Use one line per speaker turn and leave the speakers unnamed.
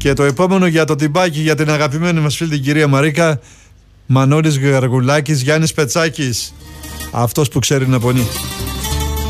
Και το επόμενο για το τυμπάκι για την αγαπημένη μας φίλη την κυρία Μαρίκα. Μανώλης Γαργουλάκης, Γιάννης Πετσάκης. Αυτός που ξέρει να πονεί.